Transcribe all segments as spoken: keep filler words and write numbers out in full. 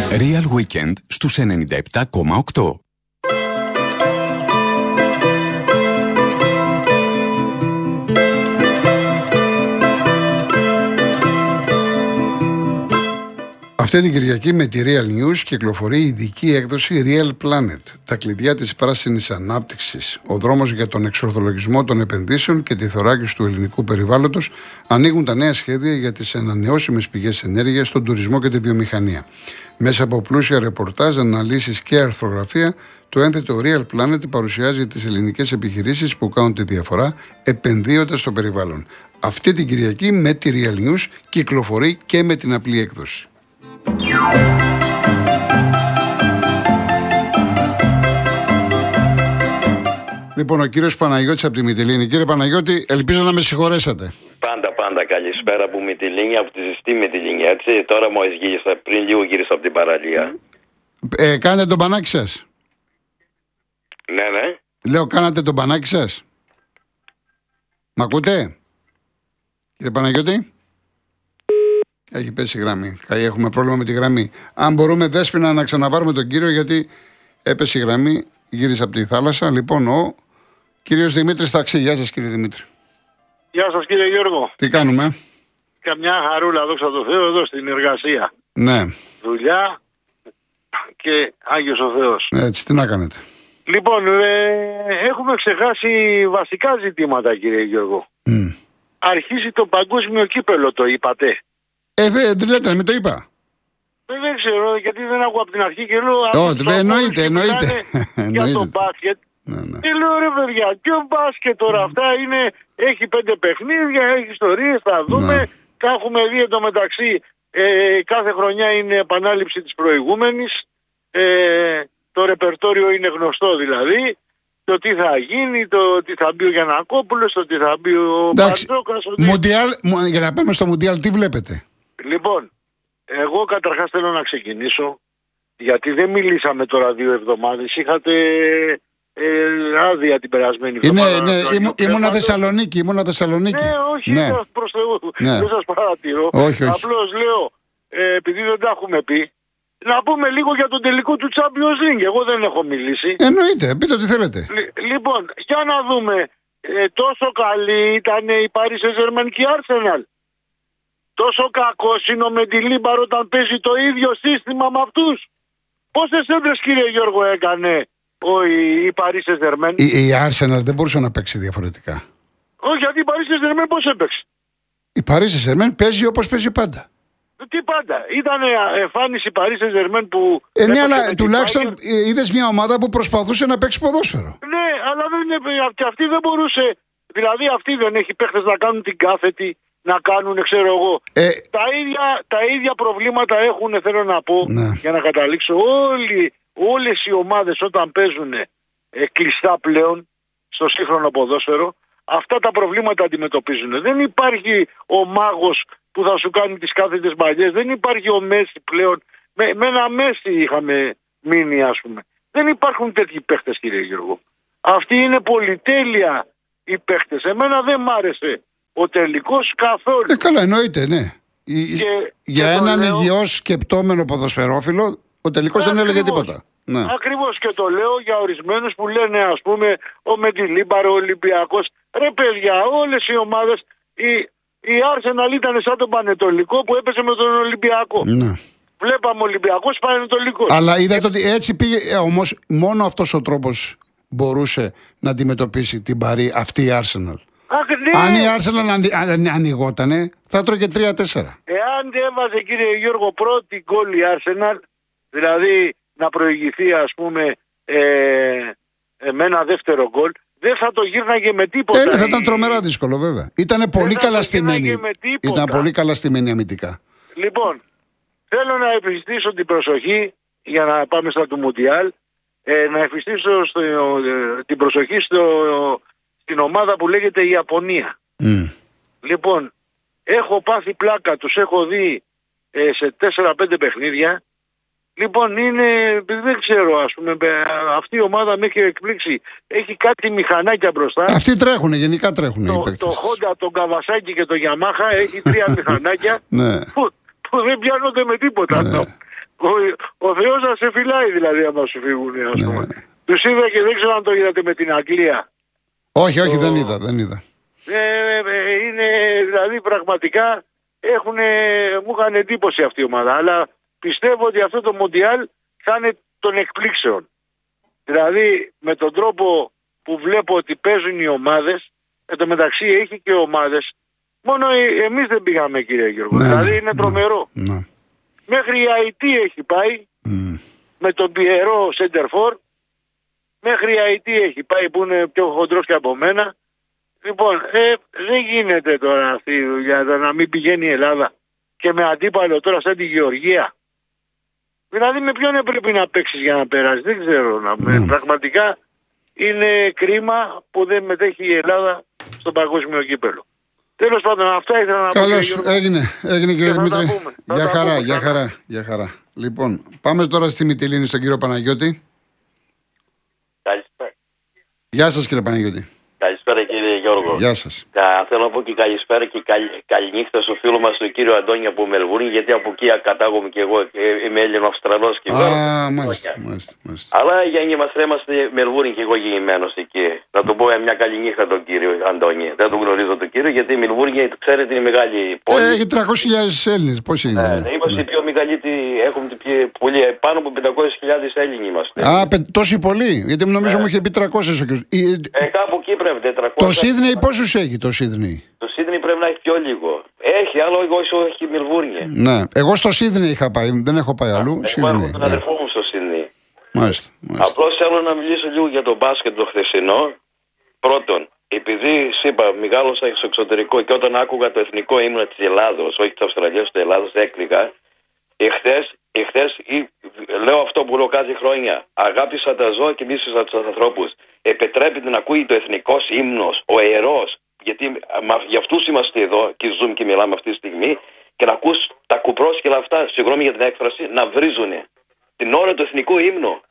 Real Weekend στους ενενήντα επτά κόμμα οκτώ. Αυτή την Κυριακή με τη Real News κυκλοφορεί η ειδική έκδοση Real Planet. Τα κλειδιά της πράσινης ανάπτυξης, ο δρόμος για τον εξορθολογισμό των επενδύσεων και τη θωράκιση του ελληνικού περιβάλλοντος ανοίγουν τα νέα σχέδια για τις ανανεώσιμες πηγές ενέργειας, στον τουρισμό και τη βιομηχανία. Μέσα από πλούσια ρεπορτάζ, αναλύσεις και αρθρογραφία, το ένθετο Real Planet παρουσιάζει τις ελληνικές επιχειρήσεις που κάνουν τη διαφορά επενδύοντας στο περιβάλλον. Αυτή την Κυριακή με τη Real News κυκλοφορεί και με την απλή έκδοση. Λοιπόν, ο κύριος Παναγιώτης από τη Μυτιλήνη. Κύριε Παναγιώτη, ελπίζω να με συγχωρέσατε. Πάντα, πάντα καλησπέρα από Μυτιλήνη, από τη ζεστή Μυτιλήνη, έτσι. Τώρα μόλις γύρισα, πριν λίγο γύρισα από την παραλία. Ε, κάνετε τον πανάκι σας. Ναι, ναι. Λέω, κάνατε τον πανάκι σας. Μ' ακούτε, κύριε Παναγιώτη? Έχει πέσει η γραμμή. Έχουμε πρόβλημα με τη γραμμή. Αν μπορούμε, Δέσποινα, να ξαναπάρουμε τον κύριο, γιατί έπεσε η γραμμή, γύρισε από τη θάλασσα. Λοιπόν, ο κύριος Δημήτρης Ταξί. Γεια σας, κύριε Δημήτρη. Γεια σας, κύριε Γιώργο. Τι κάνουμε? Καμιά χαρούλα, δόξα τω Θεώ, εδώ στην εργασία. Ναι. Δουλειά και Άγιος ο Θεός. Έτσι, τι να κάνετε? Λοιπόν, ε, έχουμε ξεχάσει βασικά ζητήματα, κύριε Γιώργο. Mm. Αρχίζει το παγκόσμιο κύπελο, το είπατε? Ε, δεν λέτε, μην το είπα. Δεν, δεν ξέρω, γιατί δεν ακούω από την αρχή και λέω... Όχι, εννοείται, εννοείται. Για το μπάσκετ. Ναι, ναι. Και λέω, ρε παιδιά, ποιο μπάσκετ τώρα, αυτά είναι... Έχει πέντε παιχνίδια, έχει ιστορίες, θα δούμε. Ναι. Τα έχουμε δει εντωμεταξύ, ε, κάθε χρονιά είναι επανάληψη της προηγούμενης. Ε, το ρεπερτόριο είναι γνωστό δηλαδή. Το τι θα γίνει, το τι θα μπει ο Γιαννακόπουλος, το τι θα μπει ο Μπαρτζόκας. Ότι... Μουντιάλ, για να πάμε στο Μουντιάλ, τι βλέπετε? Λοιπόν, εγώ καταρχάς θέλω να ξεκινήσω, γιατί δεν μιλήσαμε τώρα δύο εβδομάδες. Είχατε ε, άδεια την περασμένη εβδομάδα. Ναι, ναι, ήμου, ήμουνα Θεσσαλονίκη, ήμουνα Θεσσαλονίκη. Ναι, όχι, ναι. προς Θεού, ναι. δεν σας παρατηρώ. Όχι, όχι. Απλώς λέω, ε, επειδή δεν τα έχουμε πει, να πούμε λίγο για τον τελικό του Champions League. Εγώ δεν έχω μιλήσει. Εννοείται, πείτε ό,τι θέλετε. Λ, λοιπόν, για να δούμε. Ε, τόσο καλή ήταν η Paris Saint-Germain και η Arsenal. Τόσο κακός είναι ο Μεντιλίμπαρ όταν παίζει το ίδιο σύστημα με αυτούς. Πόσες έντρες, κύριε Γιώργο, έκανε ο, η, η Paris Saint-Germain? Η, η Arsenal δεν μπορούσε να παίξει διαφορετικά. Όχι, γιατί η Paris Saint-Germain πώς έπαιξε? Η Paris Saint-Germain παίζει όπως παίζει πάντα. Τι πάντα. Ήταν εμφάνιση Paris Saint-Germain που... Ε, ναι, αλλά τουλάχιστον είδες μια ομάδα που προσπαθούσε να παίξει ποδόσφαιρο. Ναι, αλλά δεν είναι, και αυτή δεν μπορούσε. Δηλαδή αυτή δεν έχει παίχτες να κάνουν την κάθετη, να κάνουν, ξέρω εγώ. Ε, τα, ίδια, τα ίδια προβλήματα έχουν, θέλω να πω, ναι. για να καταλήξω. Όλοι, όλες οι ομάδες όταν παίζουν ε, κλειστά πλέον στο σύγχρονο ποδόσφαιρο, αυτά τα προβλήματα αντιμετωπίζουν. Δεν υπάρχει ο μάγος που θα σου κάνει τις κάθετες μπαλιές. Δεν υπάρχει ο Μέση πλέον. Με, με ένα Μέση είχαμε μείνει, ας πούμε. Δεν υπάρχουν τέτοιοι παίχτες, κύριε Γιώργο. Αυτοί είναι πολυτέλεια οι παίχτες. Εμένα δεν μ' άρεσε ο τελικός καθόλου. Ε, καλά, εννοείται, ναι. Και, για και έναν λέω... υγιώς σκεπτόμενο ποδοσφαιρόφιλο, ο τελικός δεν έλεγε τίποτα. Ναι. Ακριβώς, και το λέω για ορισμένους που λένε, ας πούμε, ο Μεντιλίμπαρ, ο Ολυμπιακός. Ρε παιδιά, όλες οι ομάδες... Οι... Η Arsenal ήταν σαν τον Πανετολικό που έπεσε με τον Ολυμπιακό. Ναι. Βλέπαμε Ολυμπιακός, Πανετολικός. Αλλά είδατε ότι έτσι πήγε. Όμως μόνο αυτός ο τρόπος μπορούσε να αντιμετωπίσει την Παρί αυτή η Arsenal. Αχ, ναι. Αν η Arsenal ανοι, αν, ανοιγότανε, θα τρώγε τρία τέσσερα. Εάν έβαζε, κύριε Γιώργο, πρώτη γκολ η Arsenal, δηλαδή να προηγηθεί, ας πούμε, ε, ε, με ένα δεύτερο γκολ, δεν θα το γύρναγε με τίποτα. Ε, θα ήταν τρομερά δύσκολο, βέβαια. Ήτανε πολύ καλά στημένη. Ήταν πολύ καλά στημένη αμυντικά. Λοιπόν, θέλω να επιστήσω την προσοχή, για να πάμε στα του Μουντιάλ, ε, να επιστήσω στο, ε, την προσοχή στο, στην ομάδα που λέγεται η Ιαπωνία. Mm. Λοιπόν, έχω πάθει πλάκα, τους έχω δει ε, σε τέσσερα πέντε παιχνίδια. Λοιπόν, είναι, δεν ξέρω, ας πούμε, αυτή η ομάδα με έχει εκπλήξει. Έχει κάτι μηχανάκια μπροστά. Αυτοί τρέχουν, γενικά τρέχουν. Το, το Honda, τον Kawasaki και το Yamaha έχει τρία μηχανάκια ναι. που, που δεν πιάνονται με τίποτα. Ναι. Ο, ο Θεός να σε φυλάει δηλαδή άμα σου φύγουν, ας πούμε. Ναι. Τους είδα και δεν ξέρω αν το είδατε με την Αγγλία. Όχι, όχι, το... δεν είδα, δεν είδα. Ε, ε, είναι δηλαδή πραγματικά έχουν, μου είχαν εντύπωση αυτή η ομάδα, αλλά πιστεύω ότι αυτό το Μοντιάλ θα είναι των εκπλήξεων. Δηλαδή με τον τρόπο που βλέπω ότι παίζουν οι ομάδες, εν τω μεταξύ έχει και ομάδες, μόνο εμείς δεν πήγαμε, κύριε Γιώργο. Ναι, δηλαδή είναι τρομερό. Ναι, ναι. Μέχρι η Αϊτή έχει πάει mm. με τον Πιερό Σεντερφόρ. Μέχρι η Αϊτή έχει πάει που είναι πιο χοντρός και από μένα. Λοιπόν, ε, δεν γίνεται τώρα αυτή η δουλειά να μην πηγαίνει η Ελλάδα και με αντίπαλο τώρα σαν τη Γεωργία. Δηλαδή με ποιον πρέπει να παίξεις για να περάσει, δεν ξέρω. Να... Mm. Πραγματικά είναι κρίμα που δεν μετέχει η Ελλάδα στο παγκόσμιο κύπελλο. Τέλος πάντων, αυτά ήθελα να πω. Καλώς, έγινε, έγινε κύριε Δημήτρη. Για χαρά, για χαρά, για χαρά. Λοιπόν, πάμε τώρα στη Μυτιλήνη στον κύριο Παναγιώτη. Καλησπέρα. Γεια σας κύριε Παναγιώτη. Καλησπέρα κύριε Γιώργο. Γεια σας. Κα, θέλω να πω και καλησπέρα και καλ, καληνύχτα στο φίλο μας τον κύριο Αντώνη από Μελβούρνη, γιατί από εκεί κατάγομαι και εγώ, είμαι Έλληνο-Αυστραλός και εγώ. Α, μάλιστα, μάλιστα, μάλιστα. Αλλά για να είμαστε, είμαστε Μελβούρνη και εγώ γεννημένος εκεί. Να του πω μια καληνύχτα τον κύριο Αντώνη. Δεν τον γνωρίζω τον κύριο, γιατί η Μελβούρνη, ξέρετε, είναι μεγάλη πόλη. Ε, έχει τριακόσιες χιλιάδες Έλληνες, πώς είναι. Ε, ναι. Είμαστε ναι. πιο μεγαλύτεροι, έχουμε πολύ, πάνω από πεντακόσιες χιλιάδες Έλληνοι είμαστε. Α, πε, τόσοι πολλοί, γιατί νομίζω μου είχε πει τριακόσιες ο κύριος. Ε, κάπου εκεί πρέπει τετρακόσια. Το Σίδνεϊ πόσους έχει το Σίδνεϊ? Το Σίδνεϊ πρέπει να έχει πιο λίγο. Έχει, άλλο εγώ έχει η Μελβούρνη. Ναι, εγώ στο Σίδνεϊ είχα πάει, δεν έχω πάει αλλού. Εγώ έχω τον αδερφό μου στο Σίδνεϊ. Μάλιστα, μάλιστα. Απλώς θέλω να μιλήσω λίγο για το μπάσκετ το χθεσινό. Πρώτον, επειδή είπα, μεγάλωσα στο εξωτερικό και όταν άκουγα το εθνικό ύμνο της Ελλάδος, όχι της Αυστραλίας, της Ελλάδος, έκλειγα. Εχθές, εχθές λέω αυτό που λέω κάθε χρόνια. Αγάπησα τα ζώα και μίσησα τους ανθρώπους. Επιτρέπεται να ακούει το εθνικός ύμνος, ο ιερός, γιατί για αυτούς είμαστε εδώ και ζούμε και μιλάμε αυτή τη στιγμή, και να ακούς τα κουπρόσκυλα αυτά, συγγνώμη για την έκφραση, να βρίζουνε την ώρα του εθνικού ύμνου.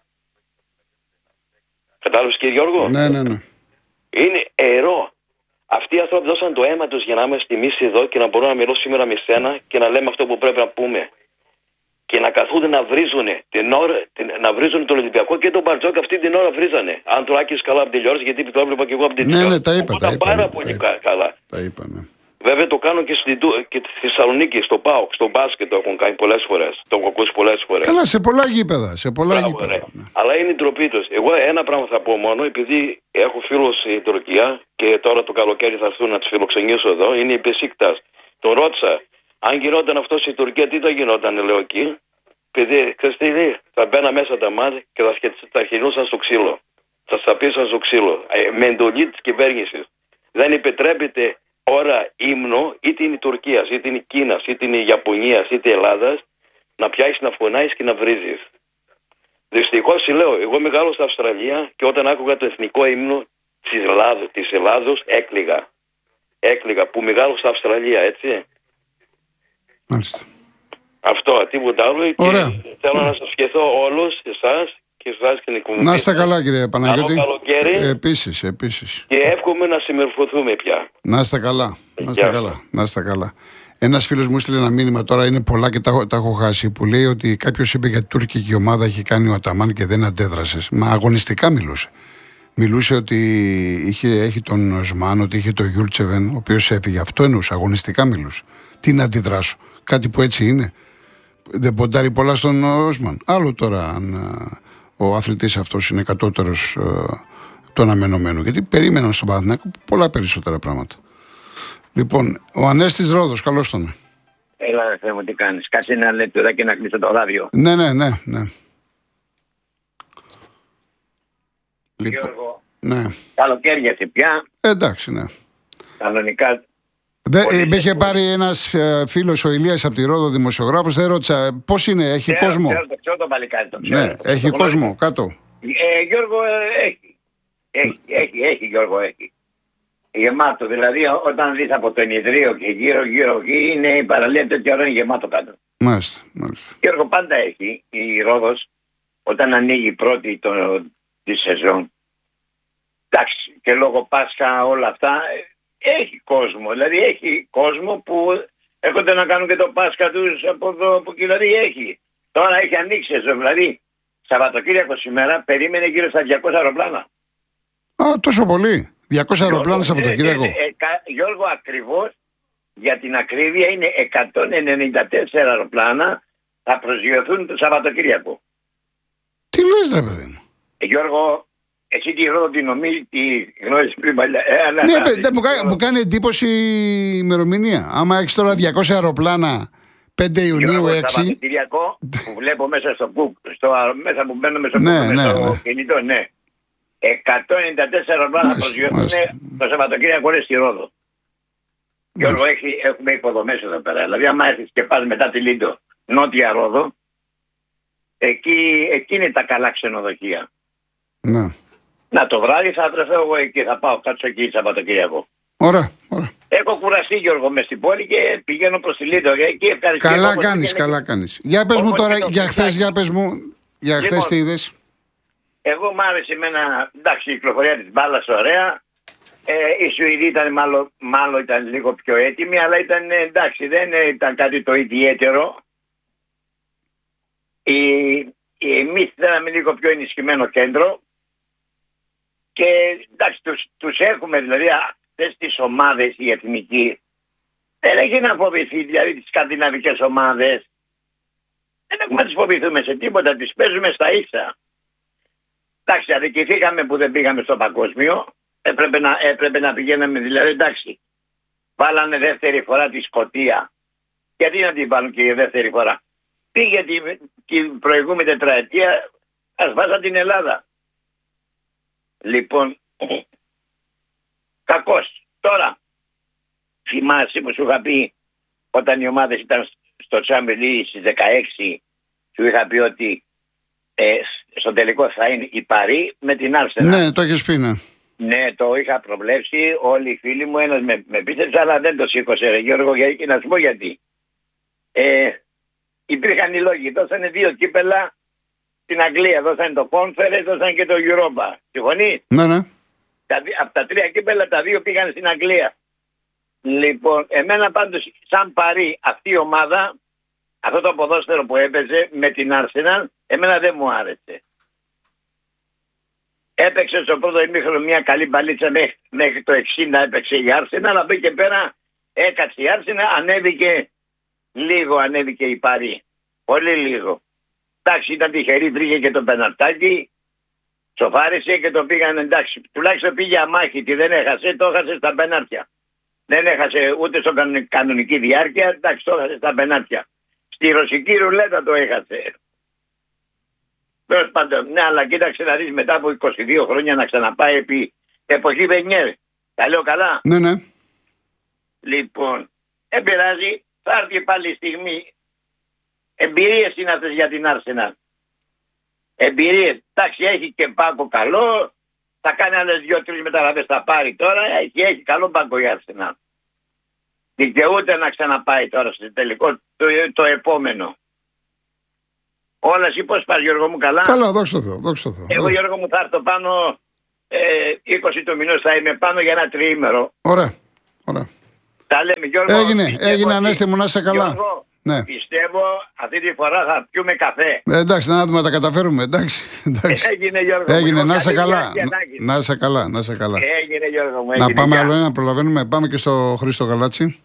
Κατάλαβες κύριε Γιώργο? Ναι, ναι, ναι. Είναι ιερό. Αυτοί οι άνθρωποι δώσαν το αίμα τους για να είμαστε εμείς εδώ και να μπορούμε να μιλώ σήμερα με σένα και να λέμε αυτό που πρέπει να πούμε. Και να καθούνται να βρίζουνε την ώρα, την, να βρίζουν τον Ολυμπιακό και τον Μπαρτζόκ αυτή την ώρα βρίζανε. Αν το άκουσες καλά από την τηλεόραση, γιατί το έβλεπα και εγώ από την τηλεόραση. Ναι, ναι, τα είπα. Τα είπα πάρα ναι, πολύ τα καλά. Τα είπα, ναι. Βέβαια το κάνω και στη, και στη Θεσσαλονίκη, στο ΠΑΟΚ, στο μπάσκετ το έχουν κάνει πολλές φορές. Το έχω ακούσει πολλές φορές. Καλά, σε πολλά γήπεδα. Σε πολλά Μπράβο, γήπεδα ναι. Αλλά είναι η ντροπή τους. Εγώ ένα πράγμα θα πω μόνο, επειδή έχω φίλους στη Τουρκία και τώρα το καλοκαίρι θα έρθουν να τους φιλοξενήσω εδώ, είναι η Μπεσίκτας. Τον ρώτησα, αν γινόταν αυτό στη Τουρκία, τι θα γινόταν, λέω εκεί. Παιδί, ξέρεις τι λέει, θα μπαίνα μέσα τα μάτια και θα, θα χεινούσαν στο ξύλο. Θα σταπίσαν στο ξύλο. Ε, με εντολή της κυβέρνησης. Δεν επιτρέπεται ώρα ύμνο, είτε είναι η Τουρκία, είτε είναι η Κίνα, είτε είναι η Ιαπωνία, είτε η Ελλάδα, να πιάσεις να φωνάζεις και να βρίζεις. Δυστυχώς λέω, εγώ μεγάλωσα στην Αυστραλία και όταν άκουγα το εθνικό ύμνο της Ελλάδος, της Ελλάδος έκλαιγα. Έκλαιγα που μεγάλωσα στην Αυστραλία, έτσι. Μάλιστα. Αυτό, τίποτα άλλο. Ωραία. Και θέλω να σας ευχηθώ όλους εσάς και εσάς και την εκπομπή. Να είστε καλά κύριε Παναγιώτη. Καλό καλοκαίρι. Επίσης, επίσης. Και εύχομαι να συμμορφωθούμε πια. Να είστε καλά. Να είστε καλά. Να είστε καλά. Ένας φίλος μου έστειλε ένα μήνυμα τώρα, είναι πολλά και τα, τα έχω χάσει, που λέει ότι κάποιος είπε για την τουρκική ομάδα έχει κάνει ο Αταμάν και δεν αντέδρασε. Μα αγωνιστικά μιλούσε. Μιλούσε ότι είχε, έχει τον Ζμάν, ότι είχε τον Γιούρτσεβεν, ο οποίος έφυγε. Αυτό εννοούσε. Αγωνιστικά μιλούσε. Τι να αντιδράσω. Κάτι που έτσι είναι. Δεν ποντάρει πολλά στον Όσμαν. Άλλο τώρα αν ο αθλητής αυτός είναι κατώτερος ε, των αναμενωμένων. Γιατί περίμεναν στον Παναθηναϊκό πολλά περισσότερα πράγματα. Λοιπόν, ο Ανέστης Ρόδος, καλώς τον. Έλα, Θεέ μου, τι κάνεις. Κάτσε ένα λεπτό να κλείσω το ράδιο. Ναι, ναι, ναι, ναι. Γιώργο, ναι. καλοκαίριασε πια. Ε, εντάξει, ναι. Κανονικά. Δε, με είχε πάρει ένας ε, φίλος, ο Ηλίας από τη Ρόδο, δημοσιογράφος, δεν ρώτησα πώς είναι, έχει ξέρω, κόσμο. Ξέρω, το ξέρω το παλικάρι, το ξέρω. Ναι, το έχει το κόσμο, γνωρίζω. Κάτω. Ε, Γιώργο, ε, έχει. Έχει, έχει, έχει, Γιώργο, έχει. Γεμάτο, δηλαδή όταν δεις από το ενιδρίο και γύρω γύρω εκεί είναι η παραλία τέτοια ώρα είναι γεμάτο κάτω. Μάλιστα, μάλιστα. Γιώργο, πάντα έχει η Ρόδος όταν ανοίγει πρώτη το, τη σεζόν. Εντάξει, και λόγω Πάσχα όλα αυτά έχει κόσμο. Δηλαδή έχει κόσμο που έρχονται να κάνουν και το Πάσχα τους από εδώ, από εκεί, δηλαδή έχει. Τώρα έχει ανοίξει εδώ, δηλαδή Σαββατοκύριακο σήμερα περίμενε γύρω στα διακόσια αεροπλάνα. Α, τόσο πολύ. διακόσια αεροπλάνα Σαββατοκύριακο. Ε, ε, ε, Γιώργο, ακριβώς για την ακρίβεια είναι εκατόν ενενήντα τέσσερα αεροπλάνα θα προσγειωθούν το Σαββατοκύριακο. Τι λες ρε παιδί μου. Ε, Γιώργο, εσύ τη Ρόδο τη νομίζει, τη γνώριζες πριν παλιά. Ε, ναι, ναι, ναι, μου, κάνει, μου κάνει εντύπωση η ημερομηνία. Άμα έχεις τώρα διακόσια αεροπλάνα πέντε Ιουνίου έξι. Το Σαββατοκύριακο που βλέπω μέσα στο κουκ, στο, μέσα που μπαίνω μέσα ναι, στο, ναι, στο ναι. κινητό, ναι. εκατόν ενενήντα τέσσερα αεροπλάνα θα προσγειωθούν το Σαββατοκύριακο στη Ρόδο. Γιώργο, έχει, έχουμε υποδομές εδώ πέρα. Δηλαδή, άμα έρθεις και πας μετά τη Λίντο, νότια Ρόδο, εκεί, εκεί είναι τα καλά ξενοδοχεία. Ναι. Να, το βράδυ θα βρεθώ εγώ εκεί, θα πάω κάτσω εκεί Σαββατοκύριακο. Ωραία, ωραία. Έχω κουραστεί, Γιώργο, μες στην πόλη και πηγαίνω προς τη Λίντο. Εκεί ευχαριστώ. Καλά κάνεις, καλά κάνεις. Για πες μου τώρα, για χθες, για πες μου, για χθες λοιπόν, τι είδες. Εγώ μ' άρεσε εμένα, εντάξει, η κυκλοφορία της μπάλας ωραία. Ε, η Σουηδοί ήταν μάλλον, μάλλον ήταν λίγο πιο έτοιμοι, αλλά ήταν εντάξει, δεν ήταν κάτι το ιδιαίτερο. Εμείς θέλαμε λίγο πιο ενισχυμένο κέντρο και εντάξει, τους, τους έχουμε δηλαδή αυτές τις ομάδες οι εθνικοί. Δεν έχει να φοβηθεί, δηλαδή τις σκανδιναβικές ομάδες. Δεν έχουμε να τις φοβηθούμε σε τίποτα, τις παίζουμε στα ίσα. Εντάξει, αδικηθήκαμε που δεν πήγαμε στο παγκόσμιο. Έπρεπε να, έπρεπε να πηγαίναμε, δηλαδή εντάξει. Βάλανε δεύτερη φορά τη Σκωτία. Γιατί να την βάλουν και η δεύτερη φορά. Πήγε την, την προηγούμενη τετραετία, ας βάζα την Ελλάδα. Λοιπόν, κακός. Τώρα, θυμάσαι που σου είχα πει όταν οι ομάδες ήταν στο Champions στις δεκαέξι, σου είχα πει ότι ε, στο τελικό θα είναι η Παρί με την Arsenal. Ναι, το έχεις πει, ναι. Ναι, το είχα προβλέψει. Όλοι οι φίλοι μου, ένας με, με πίστεψε, αλλά δεν το σήκωσε, ρε Γιώργο, και να σου πω γιατί. Ε, υπήρχαν οι λόγοι. Δώσανε δύο κύπελα στην Αγγλία. Δώσανε το Conference, δώσανε και το Europa. Συμφωνεί? Ναι, ναι. Από τα τρία κύπελα, τα δύο πήγαν στην Αγγλία. Λοιπόν, εμένα πάντως, σαν Παρί, αυτή η ομάδα, αυτό το ποδόσφαιρο που έπαιζε με την Arsenal, εμένα δεν μου άρεσε. Έπαιξε στο πρώτο ημίχρονο μια καλή μπαλίτσα μέχρι το εξήντα έπαιξε η Arsenal, αλλά από εκεί και πέρα έκατσε η Arsenal, ανέβηκε λίγο, ανέβηκε η Παρί. Πολύ λίγο. Εντάξει, ήταν τυχερή, βρήκε και το πεναρτάκι, σοφάρισε και το πήγαν εντάξει. Τουλάχιστον πήγε αμάχη, τι δεν έχασε, το έχασε στα πενάρτια. Δεν έχασε ούτε στο κανονική διάρκεια, εντάξει, το έχασε στα πενάρτια. Στη ρωσική ρουλέτα το έχασε. Τέλος πάντων, ναι, αλλά κοίταξε να δεις μετά από είκοσι δύο χρόνια να ξαναπάει επί εποχή Βενιέρ. Τα λέω καλά. Ναι, ναι. Λοιπόν, δεν πειράζει, θα έρθει πάλι η στιγμή. Εμπειρίες είναι αυτές για την Arsenal. Εμπειρίες. Εντάξει, έχει και πάγκο καλό. Θα κάνει άλλες δύο-τρεις μεταγραφές, θα πάρει τώρα. Έχει, έχει καλό πάγκο η Arsenal. Δικαιούται να ξαναπάει τώρα στο τελικό το, το επόμενο. Όλα εσύ πώς πας, Γιώργο μου, καλά? Καλά, δόξα τω Θεώ, δόξα τω Θεώ. Εγώ, Γιώργο μου, θα έρθω πάνω ε, είκοσι του μηνός, θα είμαι πάνω για ένα τριήμερο. Ωραία, ωραία. Τα λέμε, Γιώργο. Έγινε, έγινε, Ανέστη μου, να είσαι καλά. Γιώργο, ναι. Πιστεύω αυτή τη φορά θα πιούμε καφέ. Ε, εντάξει, να δούμε, τα καταφέρουμε, εντάξει. εντάξει. Έγινε, Γιώργο. Έγινε, μου, να είσαι καλά. να, να είσαι καλά, να είσαι καλά. Έγινε, Γιώργο μου. Να Έγινε, πάμε για. άλλο ένα, προλαβαίνουμε. Πάμε και στο Χρήστο Γαλάτσι.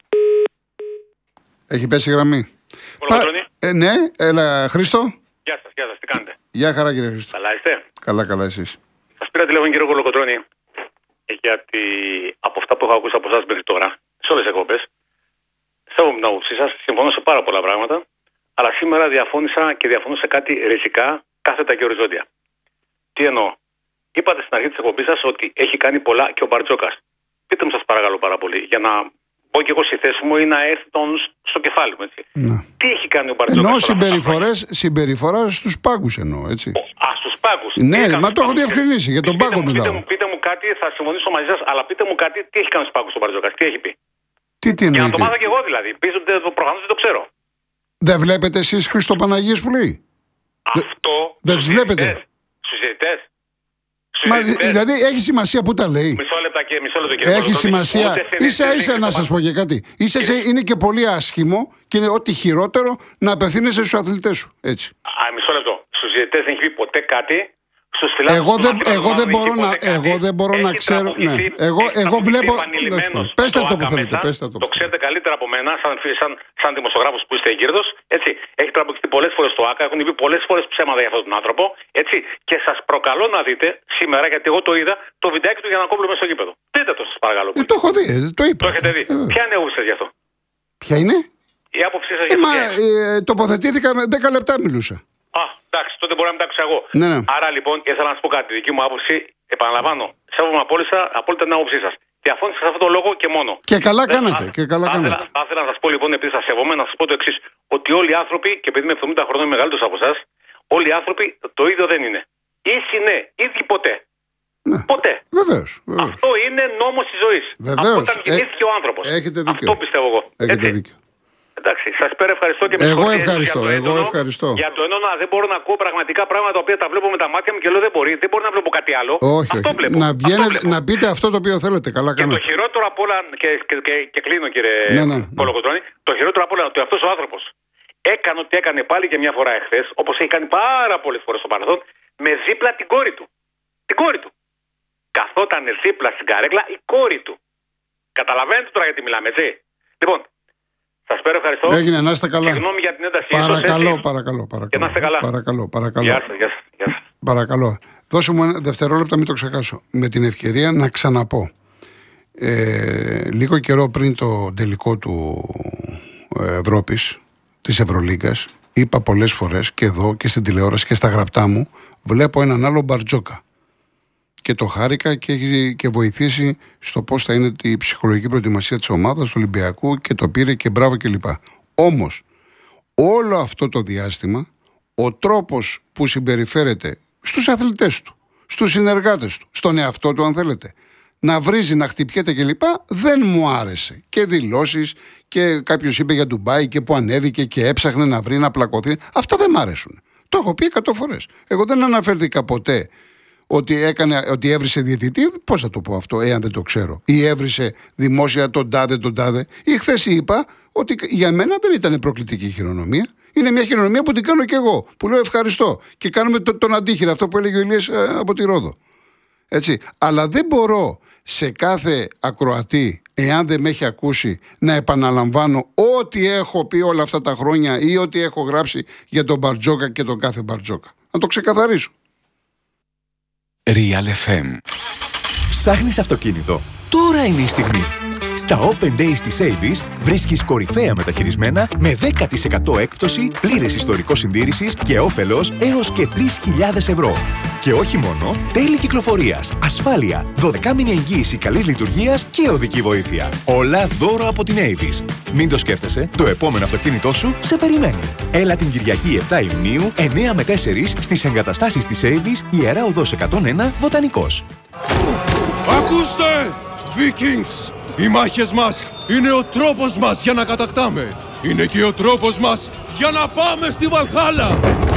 Έχει πέσει η γραμμή. Πα... Ε, ναι, έλα, Χρήστο. Γεια σας, γεια σας, τι κάνετε? Γεια χαρά, κύριε Χρήστο. Καλά είστε? Καλά, καλά, εσείς. Σας πήρα τηλέφωνο, κύριο Κολοκοτρώνη, γιατί από αυτά που έχω ακούσει από εσάς μέχρι τώρα, σε όλες τις εκπομπές, σέβομαι την άποψή σας, συμφωνώ σε πάρα πολλά πράγματα, αλλά σήμερα διαφώνησα και διαφωνώ σε κάτι ριζικά, κάθετα και οριζόντια. Τι εννοώ? Είπατε στην αρχή της εκπομπής σας ότι έχει κάνει πολλά και ο Μπαρτζόκας. Πείτε μου, σας παρακαλώ πάρα πολύ, για να πω και εγώ στη θέση μου ή να έρθει τον στο κεφάλι μου, έτσι. Ναι. Τι έχει κάνει ο Μπαρτζόκας? Εννοώ συμπεριφορές, συμπεριφορά στους πάγκους εννοώ, έτσι. Α, στους πάγκους. Ναι, μα το έχω διευκρινίσει, για τον πείτε πάγκο μου, μιλάω. Πείτε μου, πείτε μου κάτι, θα συμφωνήσω μαζί σας, αλλά πείτε μου κάτι, τι έχει κάνει στους πάγκους ο Μπαρτζόκας, τι έχει πει? Τι, τι για να εννοείται? το μάθω και εγώ δηλαδή. Πίσω προφανώς δεν το ξέρω. Δεν βλέπετε εσείς Χριστοπαναγίες που λέει? Αυτό. Δεν τις βλέπετε? Στους διαιτητές. Μα, δηλαδή έχει σημασία που τα λέει. Μισό λεπτό και μισό λεπτό κύριε. Έχει σημασία. Ίσα ίσα να σας πω και κάτι. Ίσα ίσα είναι και πολύ άσχημο και είναι ό,τι χειρότερο να απευθύνεσαι στους αθλητές σου. Έτσι. Α, μισό λεπτό. Στους διαιτητές δεν έχει πει ποτέ κάτι. Εγώ δεν, εγώ δεν μπορώ να, εγώ δεν μπορώ να ξέρω. Ναι. Εγώ, εγώ βλέπω. Πέστε αυτό που θέλετε. Πέστε αυτό. Το ξέρετε καλύτερα από μένα, σαν, σαν, σαν δημοσιογράφος που είστε εγκύρδος. Έχει τραμποκηθεί πολλές φορές στο ΆΚΑ, έχουν πει πολλές φορές ψέματα για αυτόν τον άνθρωπο. Έτσι, και σας προκαλώ να δείτε σήμερα, γιατί εγώ το είδα, το βιντεάκι του Γιαννακόπουλου μέσα στο γήπεδο. Δείτε το, σας παρακαλώ. Ε, το έχω δει, το είπα. Το έχετε δει. Ε, Ποια είναι η άποψή σας γι' αυτό? Ποια είναι? Η άποψή σας γι' αυτό. Ε, ε, τοποθετήθηκα με δέκα λεπτά μιλούσα. Α, εντάξει, τότε μπορεί να μην τα άκουσα εγώ. Ναι, ναι. Άρα λοιπόν, ήθελα να σα πω κάτι. Τη δική μου άποψη, επαναλαμβάνω, σέβομαι απόλυτα, απόλυτα την άποψή σα. Διαφώνησα σε αυτόν τον λόγο και μόνο. Και καλά Δεν, κάνετε. Α, και καλά θα, κάνετε. Θα ήθελα να σα πω λοιπόν, επειδή σα σέβομαι, να σα πω το εξή. Ότι όλοι οι άνθρωποι, και επειδή είμαι εβδομήντα χρονών μεγαλύτερο από εσά, όλοι οι άνθρωποι το ίδιο δεν είναι. Ίσοι ναι, ίδιοι ποτέ. Ναι. Ποτέ. Βεβαίως, βεβαίως. Αυτό είναι νόμος της ζωής. Βεβαίως. Αυτό όταν γεννήθηκε ο άνθρωπος. Έχετε δίκιο. Αυτό πιστεύω εγώ. Έχετε Έτσι. δίκιο. Εντάξει, σας πέρα ευχαριστώ και με Εγώ συγχωρείτε ευχαριστώ, για το εγώ έντονο. ευχαριστώ. Για το έντονο δεν μπορώ να ακούω πραγματικά πράγματα τα οποία τα βλέπω με τα μάτια μου και λέω δεν μπορεί, δεν μπορώ να βλέπω κάτι άλλο. Όχι, αυτό όχι. βλέπω. Να, βγαίνετε, αυτό να πείτε αυτό το οποίο θέλετε. Καλά και κάνετε. το χειρότερο απ' όλα, και, και, και, και κλείνω κύριε ναι, ναι, Κολοκοτρώνη, το χειρότερο απ' όλα ότι αυτός ο άνθρωπος έκανε ό,τι έκανε πάλι και μια φορά εχθές, όπως έχει κάνει πάρα πολλές φορές στο παρελθόν, με δίπλα την κόρη του. Την κόρη του. Καθόταν δίπλα στην καρέκλα η κόρη του. Καταλαβαίνετε τώρα γιατί μιλάμε, έτσι. Λοιπόν, σας πέρα ευχαριστώ. Έγινε, να είστε καλά. Συγγνώμη για την ένταση. Παρακαλώ, παρακαλώ, παρακαλώ. Και να είστε καλά. Παρακαλώ, παρακαλώ. Γεια σας, γεια σας, γεια σας. Παρακαλώ. Δώσε μου ένα δευτερόλεπτο, μην το ξεχάσω. Με την ευκαιρία να ξαναπώ. Ε, λίγο καιρό πριν το τελικό του Ευρώπης, της Ευρωλίγκας, είπα πολλές φορές και εδώ και στην τηλεόραση και στα γραπτά μου, βλέπω έναν άλλο Μπαρτζόκα. Και το χάρηκα και έχει και βοηθήσει στο πώς θα είναι η ψυχολογική προετοιμασία της ομάδας, του Ολυμπιακού και το πήρε και μπράβο κλπ. Όμως, όλο αυτό το διάστημα, ο τρόπος που συμπεριφέρεται στους αθλητές του, στους συνεργάτες του, στον εαυτό του αν θέλετε, να βρίζει, να χτυπιέται κλπ. Δεν μου άρεσε. Και δηλώσεις και κάποιος είπε για Ντουμπάι και που ανέβηκε και έψαχνε να βρει, να πλακωθεί. Αυτά δεν μ' αρέσουν. Το έχω πει εκατό φορές. Εγώ δεν αναφέρθηκα ποτέ ότι, έκανε, ότι έβρισε διαιτητή, πώς θα το πω αυτό, εάν δεν το ξέρω. Ή έβρισε δημόσια τον τάδε, τον τάδε. Ή χθες είπα ότι για μένα δεν ήταν προκλητική χειρονομία. Είναι μια χειρονομία που την κάνω κι εγώ. Που λέω ευχαριστώ. Και κάνουμε το, τον αντίχειρα, αυτό που έλεγε ο Ηλίας ε, από τη Ρόδο. Έτσι. Αλλά δεν μπορώ σε κάθε ακροατή, εάν δεν με έχει ακούσει, να επαναλαμβάνω ό,τι έχω πει όλα αυτά τα χρόνια ή ό,τι έχω γράψει για τον Μπαρτζόκα και τον κάθε Μπαρτζόκα. Να το ξεκαθαρίσω. Real εφ εμ. Ψάχνεις αυτοκίνητο? Τώρα είναι η στιγμή. Στα Open Days της Avis βρίσκεις κορυφαία μεταχειρισμένα με δέκα τοις εκατό έκπτωση, πλήρες ιστορικό συντήρησης και όφελος έως και τρεις χιλιάδες ευρώ. Και όχι μόνο, τέλη κυκλοφορίας, ασφάλεια, δώδεκα μήνη εγγύηση καλής λειτουργίας και οδική βοήθεια. Όλα δώρο από την Avis. Μην το σκέφτεσαι, το επόμενο αυτοκίνητό σου σε περιμένει. Έλα την Κυριακή επτά Ιουνίου, εννιά με τέσσερα στις εγκαταστάσεις της Avis, Ιερά Οδός εκατόν ένα, Βοτανικός. Ακούστε! Vikings! Οι μάχες μας είναι ο τρόπος μας για να κατακτάμε. Είναι και ο τρόπος μας για να πάμε στη Βαλχάλα.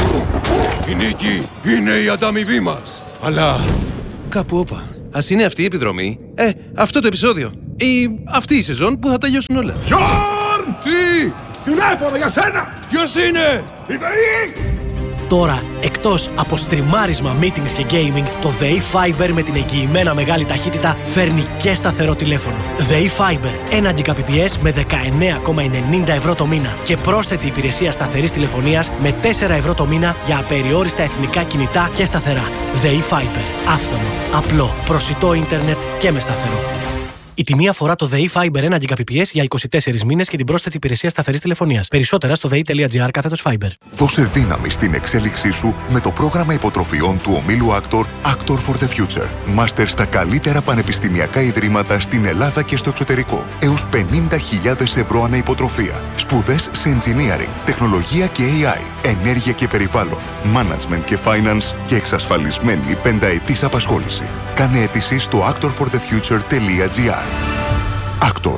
Η νίκη είναι η ανταμοιβή μας. Αλλά κάπου όπα. Ας είναι αυτή η επιδρομή. Ε, αυτό το επεισόδιο. Ή αυτή η σεζόν που θα τελειώσουν όλα. Γιόρν! Τι! Τηλέφωνο για σένα! Ποιος είναι? Η ΔΕΗ! Τώρα, εκτός από στριμάρισμα, meetings και gaming, το ΔΕΗ Fiber με την εγγυημένα μεγάλη ταχύτητα φέρνει και σταθερό τηλέφωνο. ΔΕΗ Fiber, ένα Gbps με δεκαεννέα κόμμα ενενήντα ευρώ το μήνα και πρόσθετη υπηρεσία σταθερής τηλεφωνίας με τέσσερα ευρώ το μήνα για απεριόριστα εθνικά κινητά και σταθερά. ΔΕΗ Fiber. Άφθονο, απλό, προσιτό ίντερνετ και με σταθερό. Η τιμή αφορά το ΔΕΗ Fiber ένα Gbps για είκοσι τέσσερις μήνες και την πρόσθετη υπηρεσία σταθερής τηλεφωνίας. Περισσότερα στο δei.gr κάθετος Fiber. Δώσε δύναμη στην εξέλιξή σου με το πρόγραμμα υποτροφιών του ομίλου Actor Actor for the Future. Μάστερ στα καλύτερα πανεπιστημιακά ιδρύματα στην Ελλάδα και στο εξωτερικό. Έως πενήντα χιλιάδες ευρώ ανά υποτροφία. Σπουδές σε engineering, τεχνολογία και έι άι, ενέργεια και περιβάλλον, management και finance και εξασφαλισμένη πενταετής απασχόληση. Κάνε αίτηση στο actor for the future τελεία τζι άρ. Actor.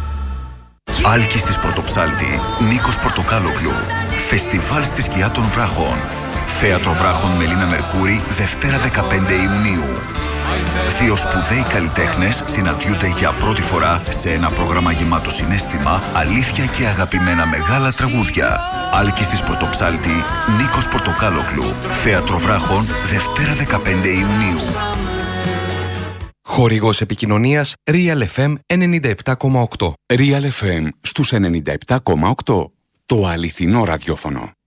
Άλκης της Πρωτοψάλτη, Νίκος Πορτοκάλογλου. Φεστιβάλ στη σκιά των βράχων. Θέατρο Βράχων Μελίνα Μερκούρη, Δευτέρα δεκαπέντε Ιουνίου. Δύο σπουδαίοι καλλιτέχνες συναντιούνται για πρώτη φορά σε ένα πρόγραμμα γεμάτο συναίσθημα, αλήθεια και αγαπημένα μεγάλα τραγούδια. Άλκης της Πρωτοψάλτη, Νίκος Πορτοκάλογλου. Θέατρο Βράχων, Δευτέρα δεκαπέντε Ιουνίου. Χορηγός επικοινωνίας Real εφ εμ ενενήντα επτά κόμμα οκτώ. Real εφ εμ στους ενενήντα επτά κόμμα οκτώ. Το αληθινό ραδιόφωνο.